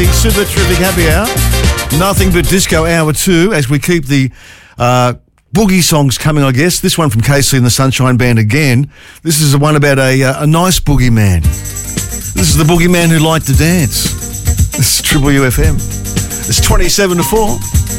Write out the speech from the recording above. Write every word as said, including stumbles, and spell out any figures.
the Super Terrific Happy Hour. Nothing but Disco Hour two as we keep the uh, boogie songs coming, I guess. This one from Casey and the Sunshine Band again. This is the one about a, uh, a nice boogie man. This is the boogie man who liked to dance. This is Triple U F M. It's twenty-seven to four.